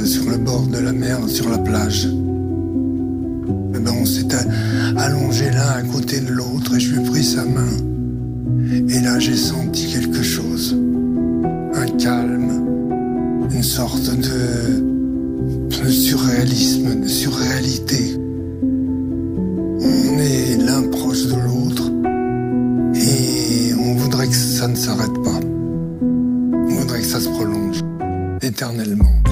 sur le bord de la mer, sur la plage. Et ben on s'est allongé l'un à côté de l'autre et je lui ai pris sa main. Et là j'ai senti quelque chose, un calme, une sorte de surréalisme, de surréalité. On est l'un proche de l'autre et on voudrait que ça ne s'arrête pas. On voudrait que ça se prolonge éternellement.